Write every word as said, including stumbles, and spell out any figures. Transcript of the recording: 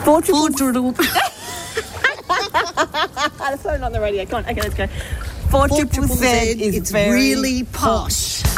Four triple... Four That's so not on the radio. Come on, okay, let's go. Four Four triple Z is it's very really posh.